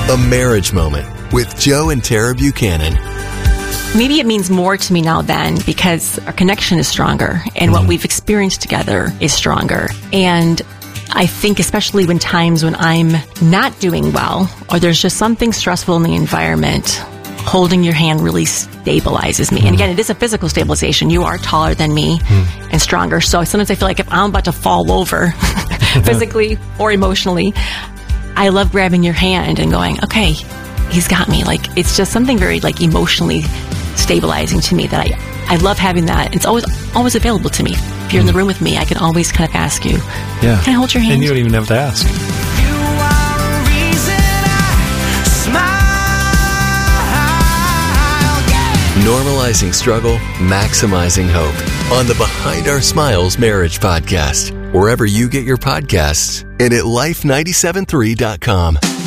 A Marriage Moment with Joe and Tara Buchanan. Maybe it means more to me now then because our connection is stronger and what we've experienced together is stronger. And I think especially when times when I'm not doing well or there's just something stressful in the environment, holding your hand really stabilizes me. And again, it is a physical stabilization. You are taller than me and stronger. So sometimes I feel like if I'm about to fall over physically or emotionally, I love grabbing your hand and going, okay, he's got me. Like, it's just something very like emotionally stabilizing to me that I love having that. It's always available to me. If you're in the room with me, I can always kind of ask you, can I hold your hand? And you don't even have to ask. You are a reason I smile. Yeah. Normalizing struggle, maximizing hope. On the Behind Our Smiles Marriage Podcast. Wherever you get your podcasts and at life973.com.